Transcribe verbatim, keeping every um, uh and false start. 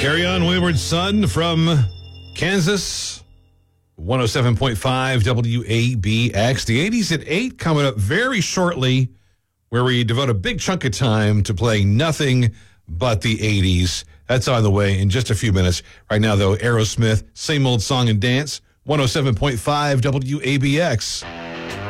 Carry on, Wayward Son from Kansas, one oh seven point five W A B X. The eighties at eight coming up very shortly, where we devote a big chunk of time to playing nothing but the eighties. That's on the way in just a few minutes. Right now, though, Aerosmith, Same Old Song and Dance, one oh seven point five W A B X.